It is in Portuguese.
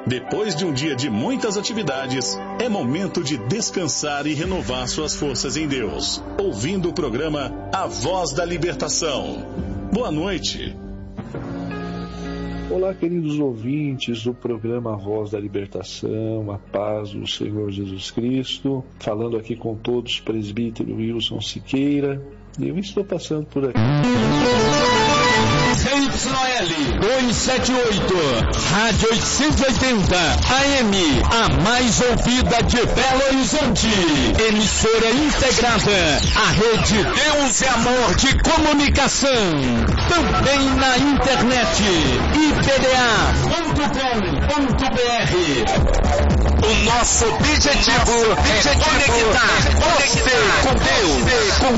Depois de um dia de muitas atividades, é momento de descansar e renovar suas forças em Deus, ouvindo o programa A Voz da Libertação. Boa noite. Olá, queridos ouvintes do programa A Voz da Libertação, a paz do Senhor Jesus Cristo. Falando aqui com todos, presbítero Wilson Siqueira. E eu estou passando por aqui. ZYL 278, Rádio 880, AM, a mais ouvida de Belo Horizonte. Emissora integrada à Rede Deus e Amor de Comunicação. Também na internet, ipda.com.br. O nosso objetivo é conectar você com Deus, com